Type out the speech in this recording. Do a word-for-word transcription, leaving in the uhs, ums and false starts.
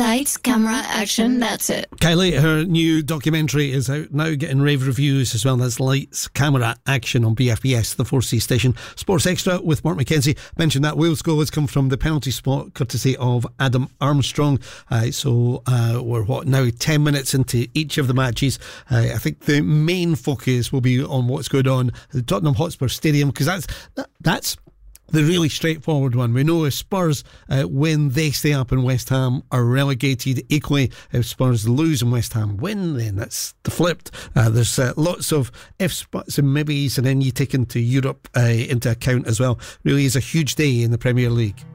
Lights, camera, action, that's it. Kylie, her new documentary is out now, getting rave reviews as well. As Lights, Camera, Action on B F B S, the four C station. Sports Extra with Mark McKenzie. Mentioned that Wales goal has come from the penalty spot, courtesy of Adam Armstrong. Uh, so uh, we're, what, now ten minutes into each of the matches. Uh, I think the main focus will be on what's going on at the Tottenham Hotspur Stadium, because that's, that, that's the really straightforward one. We know if Spurs uh, win, they stay up and West Ham are relegated. Equally, if Spurs lose and West Ham win, then that's the flipped. Uh, there's uh, lots of ifs, buts and maybes, and then you take into Europe uh, into account as well. Really is a huge day in the Premier League.